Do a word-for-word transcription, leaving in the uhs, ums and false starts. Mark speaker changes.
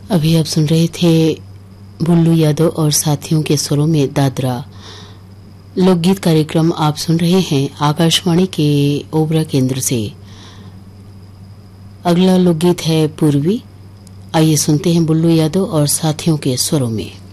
Speaker 1: अभी आप सुन रहे थे बुल्लू यादव और साथियों के स्वरों में दादरा। लोकगीत कार्यक्रम आप सुन रहे हैं आकाशवाणी के ओबरा केंद्र से। अगला लोकगीत है पूर्वी। आइए सुनते हैं बुल्लू यादव और साथियों के स्वरों में।